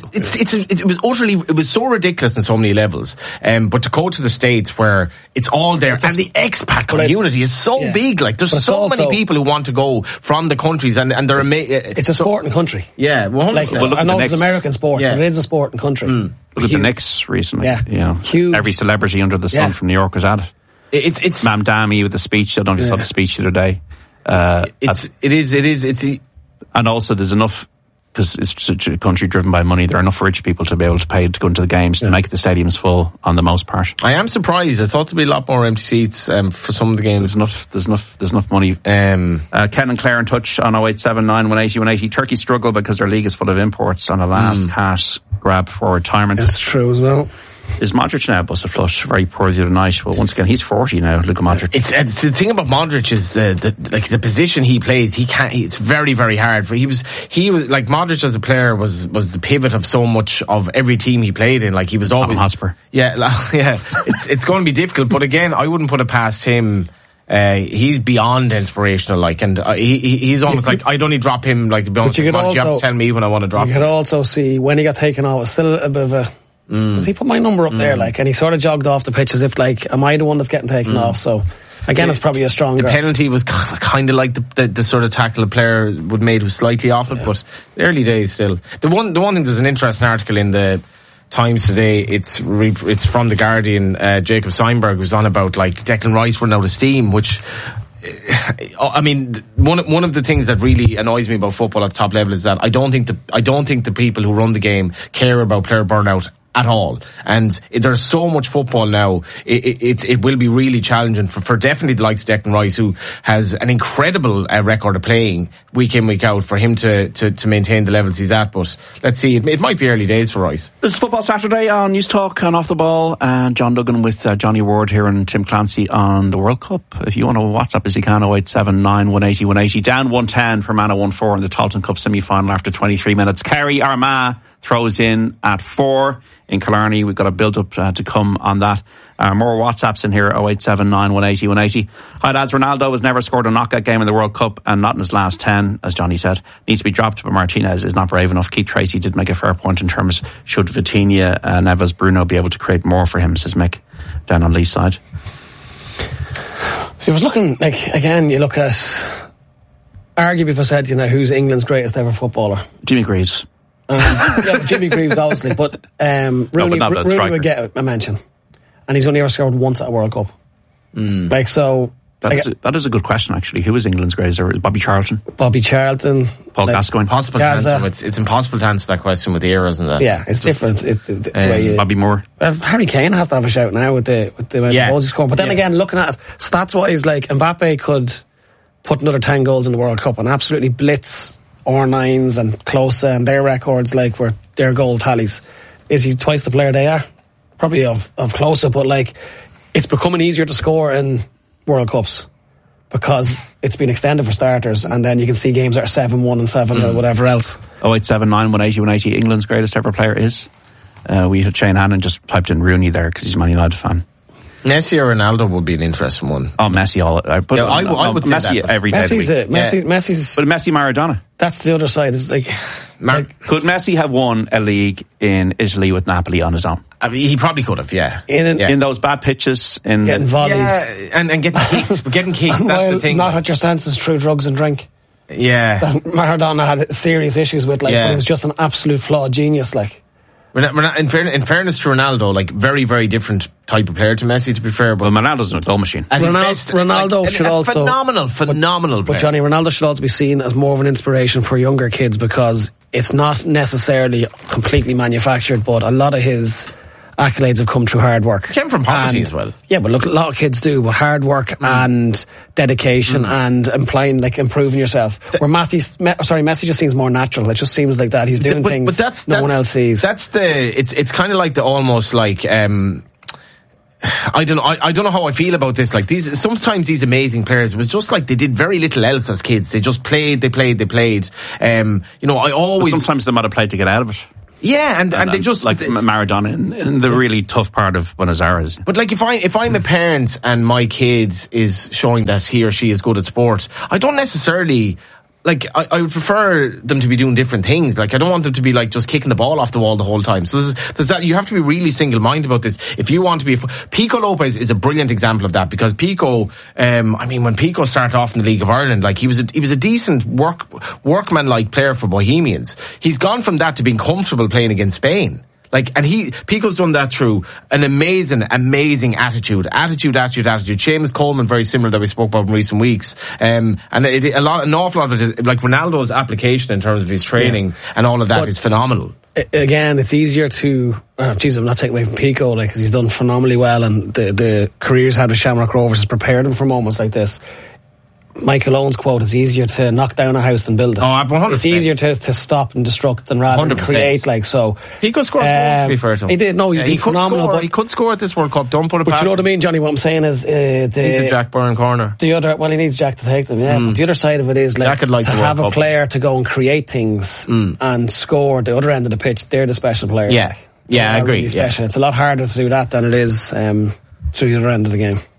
was so ridiculous on so many levels. But to go to the States where it's all there, and the expat community is so big. Like there's so many people who want to go from the countries, and they're amazing. It's a sporting country. Yeah, I know it's American sport, but it is a sporting country. Look at the Knicks recently. Yeah, you know, huge. Every celebrity under the sun from New York was at it. It's Mam Dami with the speech. I don't know if you saw the speech the other day. And also there's enough, because it's such a country driven by money, there are enough rich people to be able to pay to go into the games to make the stadiums full on the most part. I am surprised. I thought there'd be a lot more empty seats for some of the games. There's enough money. Ken and Claire in touch on 0879 180 180. Turkey struggle because their league is full of imports on a last cash grab for retirement. That's true as well. Is Modric now bust a flush? Very poor the other night. Well, once again, he's 40 now. Luka Modric. It's the thing about Modric is the position he plays. He can't. It's very, very hard for. He was like Modric as a player was the pivot of so much of every team he played in. Like he was always Hotspur. Yeah. It's going to be difficult. But again, I wouldn't put it past him. He's beyond inspirational, and he's almost like I'd only drop him like. But you have to tell me when I want to drop him. You could also see when he got taken off. It's still a bit of a. Does he put my number up there, and he sort of jogged off the pitch as if, am I the one that's getting taken off? So, again, it's probably a stronger. The penalty was kind of like the sort of tackle a player would made was slightly off it, but early days still. The one thing, there's an interesting article in the Times today. It's from the Guardian. Jacob Steinberg was on about Declan Rice running out of steam, which. I mean, one of the things that really annoys me about football at the top level is that I don't think the people who run the game care about player burnout at all. And there's so much football now, it will be really challenging for definitely the likes of Declan Rice, who has an incredible record of playing week in, week out, for him to maintain the levels he's at. But let's see, it might be early days for Rice. This is Football Saturday on News Talk and Off the Ball. John Duggan with Johnny Ward here and Tim Clancy on the World Cup. If you want to WhatsApp us, you can, 0879 180 180. Down 110 for Mana 1-4 in the Tailteann Cup semi-final after 23 minutes. Kerry Armagh throws in at 4 in Killarney. We've got a build-up to come on that. More WhatsApps in here, 0879 180 180. Hi lads, Ronaldo has never scored a knockout game in the World Cup, and not in his last 10, as Johnny said. Needs to be dropped, but Martinez is not brave enough. Keith Tracy did make a fair point in terms, should Vitinha, Neves, Bruno be able to create more for him, says Mick, down on Lee's side. He was looking, again, you look at, arguably if I said, who's England's greatest ever footballer? Jimmy Greaves. Jimmy Greaves, obviously, but Rooney would get a mention, and he's only ever scored once at a World Cup. That is a good question, actually. Who is England's greatest? Bobby Charlton, Paul Gascoigne. Impossible to answer. It's impossible to answer that question with the eras and that. Yeah, it's different. Bobby Moore. Harry Kane has to have a shout now with the goals he's scored. But then again, looking at it, stats wise, Mbappe could put another 10 goals in the World Cup and absolutely blitz R9s and Klose and their records, where their goal tallies. Is he twice the player they are? Probably of Klose, but it's becoming easier to score in World Cups because it's been extended for starters, and then you can see games that are 7-1 and 7-0, whatever else. 0879 180 180. England's greatest ever player is. We had Shane Hannon just typed in Rooney there because he's a Man United fan. Messi or Ronaldo would be an interesting one. Oh, Messi! I would say Messi that every day. Messi's. But Messi, Maradona. That's the other side. It's could Messi have won a league in Italy with Napoli on his own? I mean, he probably could have. Yeah, in those bad pitches, getting volleys, and getting kicked. But getting kicked, that's the thing. Not at your senses through drugs and drink. that Maradona had serious issues with, like, but he was just an absolute flawed genius, like. In fairness to Ronaldo, like, very, very different type of player to Messi, to be fair. But Ronaldo's a goal machine. Ronaldo should also... Phenomenal player. But Johnny, Ronaldo should also be seen as more of an inspiration for younger kids, because it's not necessarily completely manufactured, but a lot of his accolades have come through hard work. Came from poverty as well. Yeah, but look, a lot of kids do, but hard work and dedication and improving yourself. Where Messi just seems more natural. It just seems like that. He's doing things no one else sees. It's kind of like the almost like, I don't know how I feel about this. Like, sometimes these amazing players, it was just like they did very little else as kids. They just played. Sometimes they might have played to get out of it. Yeah, and they just like Maradona in the really tough part of Buenos Aires. But like, if I'm a parent and my kid is showing that he or she is good at sport, I don't necessarily. Like, I would prefer them to be doing different things. Like, I don't want them to be like just kicking the ball off the wall the whole time. So there's that. You have to be really single-minded about this. If you want to be, Pico Lopez is a brilliant example of that, because Pico, when Pico started off in the League of Ireland, like, he was a decent workman-like player for Bohemians. He's gone from that to being comfortable playing against Spain. Like, and Pico's done that through an amazing attitude. Seamus Coleman, very similar, that we spoke about in recent weeks. And an awful lot of it is, like, Ronaldo's application in terms of his training and all of that is phenomenal. Again, it's easier to, I'm not taking away from Pico, like, cause he's done phenomenally well, and the careers had with Shamrock Rovers has prepared him for moments like this. Michael Owen's quote, it's easier to knock down a house than build it. 100%. It's easier to stop and destruct than rather 100%. Than create, like, so. He could score goals, to be fair to him. He did, no, he's phenomenal. But he could score at this World Cup, don't put it past him. But you know what I mean, Johnny, what I'm saying is, the Jack Byrne corner. He needs Jack to take them, but the other side of it is, like, to have a player to go and create things and score the other end of the pitch, they're the special players. Yeah, I agree. Really special. It's a lot harder to do that than it is, through the other end of the game.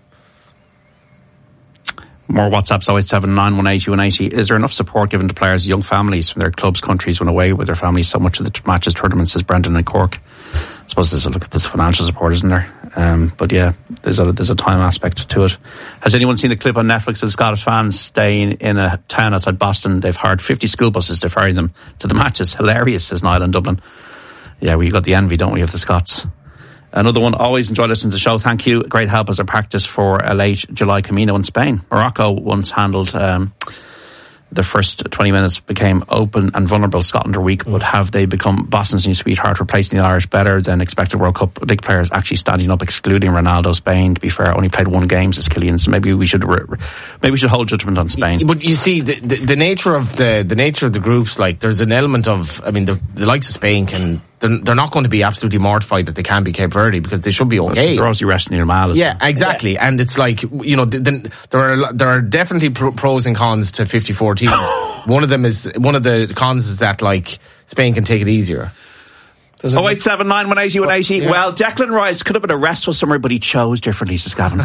More WhatsApps, 087 9180 180. Is there enough support given to players, young families from their clubs, countries, when away with their families? So much of the matches, tournaments, says Brendan in Cork. I suppose there's a look at this financial support, isn't there? But yeah, there's a time aspect to it. Has anyone seen the clip on Netflix of Scottish fans staying in a town outside Boston? They've hired 50 school buses to ferry them to the matches. Hilarious, says Niall in Dublin. Yeah, we got the envy, don't we, of the Scots? Another one, always enjoy listening to the show. Thank you. Great help as a practice for a late July Camino in Spain. Morocco once handled the first 20 minutes, became open and vulnerable. Scotland are weak, but have they become Boston's new sweetheart, replacing the Irish better than expected World Cup? Big players actually standing up, excluding Ronaldo. Spain, to be fair, only played one game as Kylian, so maybe we should hold judgment on Spain. But you see, the nature of the groups, like, there's an element of, I mean, the likes of Spain they're not going to be absolutely mortified that they can't be Cape Verde, because they should be okay. They're obviously resting your mal. Yeah, exactly. Yeah. And it's like, you know, there are definitely pros and cons to 54 teams. One of the cons is that, like, Spain can take it easier. 087 9180 180. Yeah. Well, Declan Rice could have been a restful summer, but he chose differently, says Gavin.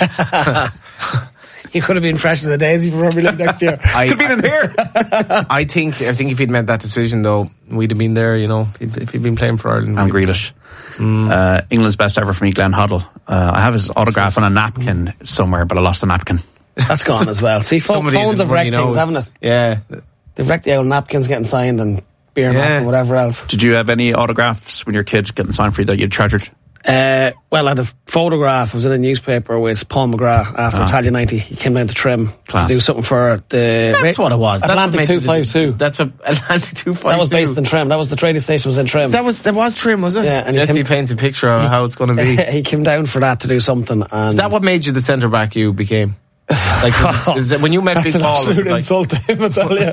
He could have been fresh as a daisy for Rugby League next year. Could have been in here. I think if he'd made that decision, though, we'd have been there, you know, if he'd been playing for Ireland. And Grealish. England's best ever for me, Glenn Hoddle. I have his autograph on a napkin somewhere, but I lost the napkin. That's gone as well. See, phones have wrecked things, haven't it? Yeah. They've wrecked the old napkins getting signed and beer mats and whatever else. Did you have any autographs when your kids getting signed for you that you treasured? Well, I had a photograph. I was in a newspaper with Paul McGrath after Italia 90. He came down to Trim to do something for the... That's what it was. Atlantic 252. That's what Atlantic 252. That was based in Trim. That was the trading station was in Trim. There was Trim, was it? Yeah. And Jesse paints a picture of how it's going to be. He came down for that to do something. And is that what made you the centre back you became? Like, is it when you met Big Paul? That's an absolute insult to him, I tell you.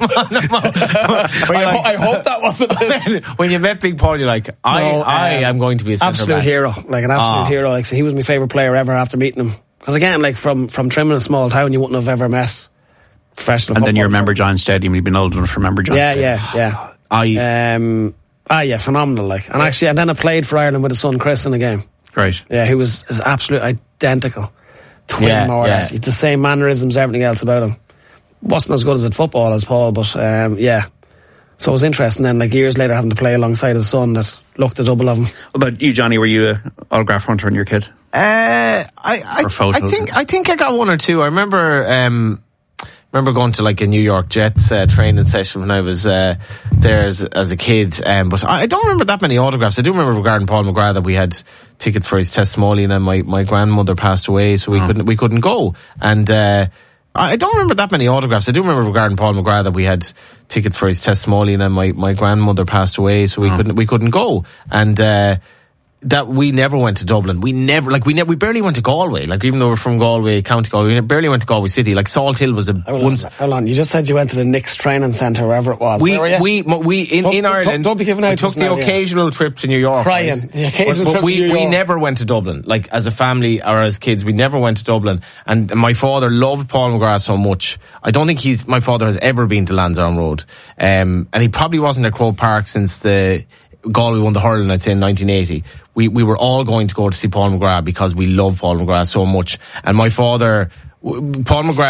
I hope that wasn't it. When you met Big Paul, you're like, I am going to be a centre absolute back. hero, like an absolute hero. Like, so he was my favourite player ever after meeting him. Because again, like from Trim in a small town, you wouldn't have ever met professional. And then you remember Giant Stadium. You've been old enough to remember Giant Stadium. Yeah, phenomenal. Like, and then I played for Ireland with his son Chris in a game. Great. Yeah, he was absolute identical. Twin more or less. He had the same mannerisms, everything else about him. Wasn't as good as at football as Paul, but so it was interesting then, like, years later having to play alongside his son that looked a double of him. What about you, Johnny? Were you an autograph hunter on your kid? I think I got one or two. I remember remember going to like a New York Jets training session when I was there as a kid. But I don't remember that many autographs. I do remember regarding Paul McGrath that we had tickets for his testimonial, and my grandmother passed away, so we couldn't go. And I don't remember that many autographs. I do remember regarding Paul McGrath that we had tickets for his testimonial, and my grandmother passed away, so we couldn't go. And that we never went to Dublin. We barely went to Galway. Like, even though we're from Galway, County Galway, we barely went to Galway City. Like, Salt Hill was Hold on, you just said you went to the Knicks training centre, wherever it was. We in Ireland, don't be giving out. We took the occasional trip to New York. Crying. Right? The occasional trip to New York. We never went to Dublin. Like, as a family or as kids, we never went to Dublin. And my father loved Paul McGrath so much. I don't think my father has ever been to Lansdowne Road. And he probably wasn't at Croke Park since Galway won the hurling, I'd say, in 1980. We were all going to go to see Paul McGrath because we love Paul McGrath so much. And my father, Paul McGrath